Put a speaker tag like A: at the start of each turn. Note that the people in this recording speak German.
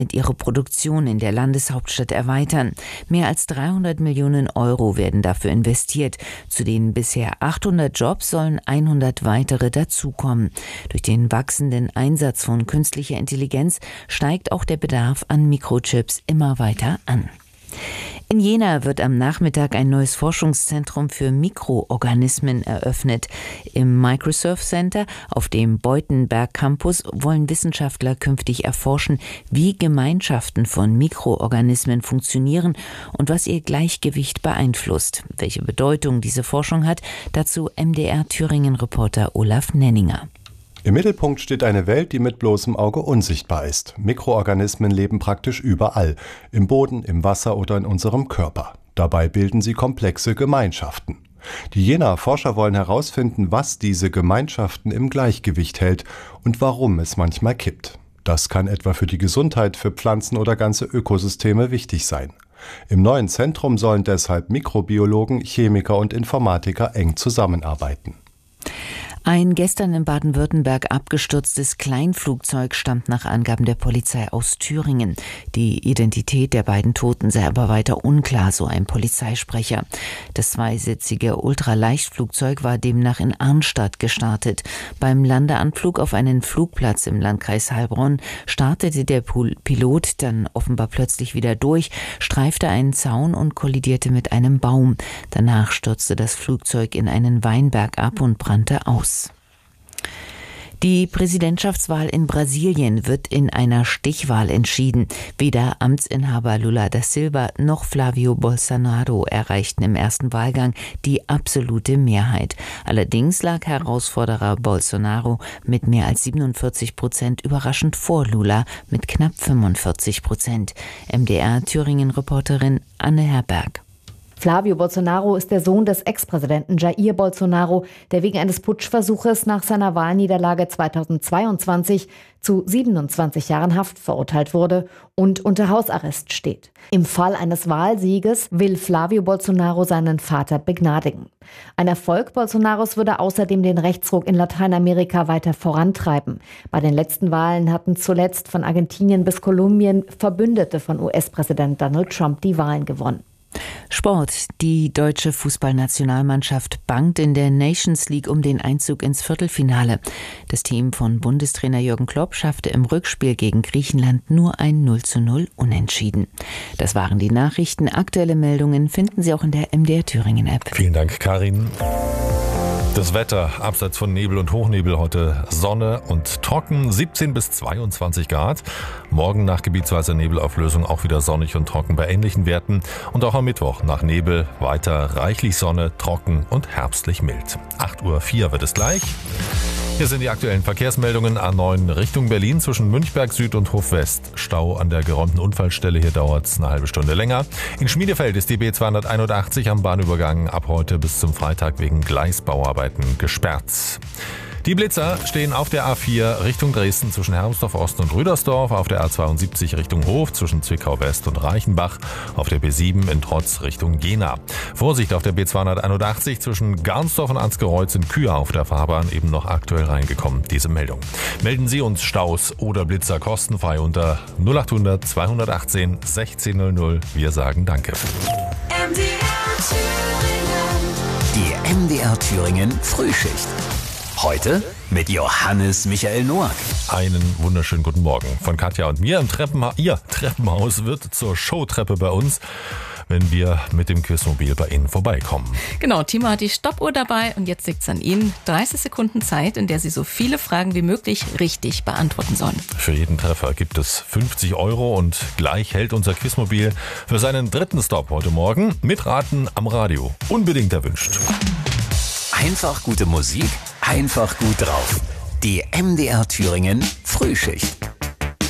A: ihre Produktion in der Landeshauptstadt erweitern. Mehr als 300 Millionen Euro werden dafür investiert. Zu den bisher 800 Jobs sollen 100 weitere dazukommen. Durch den wachsenden Einsatz von künstlicher Intelligenz steigt auch der Bedarf an Mikrochips immer weiter an. In Jena wird am Nachmittag ein neues Forschungszentrum für Mikroorganismen eröffnet. Im Microsurf Center auf dem Beutenberg Campus wollen Wissenschaftler künftig erforschen, wie Gemeinschaften von Mikroorganismen funktionieren und was ihr Gleichgewicht beeinflusst. Welche Bedeutung diese Forschung hat, dazu MDR-Thüringen-Reporter Olaf Nenninger.
B: Im Mittelpunkt steht eine Welt, die mit bloßem Auge unsichtbar ist. Mikroorganismen leben praktisch überall, im Boden, im Wasser oder in unserem Körper. Dabei bilden sie komplexe Gemeinschaften. Die Jenaer Forscher wollen herausfinden, was diese Gemeinschaften im Gleichgewicht hält und warum es manchmal kippt. Das kann etwa für die Gesundheit, für Pflanzen oder ganze Ökosysteme wichtig sein. Im neuen Zentrum sollen deshalb Mikrobiologen, Chemiker und Informatiker eng zusammenarbeiten.
A: Ein gestern in Baden-Württemberg abgestürztes Kleinflugzeug stammt nach Angaben der Polizei aus Thüringen. Die Identität der beiden Toten sei aber weiter unklar, so ein Polizeisprecher. Das zweisitzige Ultraleichtflugzeug war demnach in Arnstadt gestartet. Beim Landeanflug auf einen Flugplatz im Landkreis Heilbronn startete der Pilot dann offenbar plötzlich wieder durch, streifte einen Zaun und kollidierte mit einem Baum. Danach stürzte das Flugzeug in einen Weinberg ab und brannte aus. Die Präsidentschaftswahl in Brasilien wird in einer Stichwahl entschieden. Weder Amtsinhaber Lula da Silva noch Flávio Bolsonaro erreichten im ersten Wahlgang die absolute Mehrheit. Allerdings lag Herausforderer Bolsonaro mit mehr als 47% überraschend vor Lula mit knapp 45%. MDR-Thüringen-Reporterin Anne Herberg.
C: Flávio Bolsonaro ist der Sohn des Ex-Präsidenten Jair Bolsonaro, der wegen eines Putschversuches nach seiner Wahlniederlage 2022 zu 27 Jahren Haft verurteilt wurde und unter Hausarrest steht. Im Fall eines Wahlsieges will Flávio Bolsonaro seinen Vater begnadigen. Ein Erfolg Bolsonaros würde außerdem den Rechtsruck in Lateinamerika weiter vorantreiben. Bei den letzten Wahlen hatten zuletzt von Argentinien bis Kolumbien Verbündete von US-Präsident Donald Trump die Wahlen gewonnen.
A: Sport. Die deutsche Fußballnationalmannschaft bangt in der Nations League um den Einzug ins Viertelfinale. Das Team von Bundestrainer Jürgen Klopp schaffte im Rückspiel gegen Griechenland nur ein 0:0 Unentschieden. Das waren die Nachrichten. Aktuelle Meldungen finden Sie auch in der MDR Thüringen App.
D: Vielen Dank, Karin. Das Wetter, abseits von Nebel und Hochnebel, heute Sonne und trocken, 17 bis 22 Grad. Morgen nach gebietsweiser Nebelauflösung auch wieder sonnig und trocken bei ähnlichen Werten. Und auch am Mittwoch nach Nebel weiter reichlich Sonne, trocken und herbstlich mild. 8:04 Uhr wird es gleich. Hier sind die aktuellen Verkehrsmeldungen. A9 Richtung Berlin zwischen Münchberg Süd und Hof West. Stau an der geräumten Unfallstelle. Hier dauert es eine halbe Stunde länger. In Schmiedefeld ist die B281 am Bahnübergang ab heute bis zum Freitag wegen Gleisbauarbeiten gesperrt. Die Blitzer stehen auf der A4 Richtung Dresden zwischen Hermsdorf Ost und Rüdersdorf, auf der A72 Richtung Hof zwischen Zwickau West und Reichenbach, auf der B7 in Trotz Richtung Jena. Vorsicht auf der B281 zwischen Garnsdorf und Ansgereuth in Kühe auf der Fahrbahn eben noch aktuell reingekommen. Diese Meldung. Melden Sie uns Staus oder Blitzer kostenfrei unter 0800 218 1600. Wir sagen Danke.
E: Die MDR Thüringen Frühschicht. Heute mit Johannes Michael Noack.
D: Einen wunderschönen guten Morgen von Katja und mir. Ihr Treppenhaus wird zur Showtreppe bei uns, wenn wir mit dem Quizmobil bei Ihnen vorbeikommen.
F: Genau, Timo hat die Stoppuhr dabei und jetzt liegt es an Ihnen. 30 Sekunden Zeit, in der Sie so viele Fragen wie möglich richtig beantworten sollen.
D: Für jeden Treffer gibt es 50 € und gleich hält unser Quizmobil für seinen dritten Stop heute Morgen Mitraten am Radio. Unbedingt erwünscht.
E: Einfach gute Musik, einfach gut drauf. Die MDR Thüringen Frühschicht.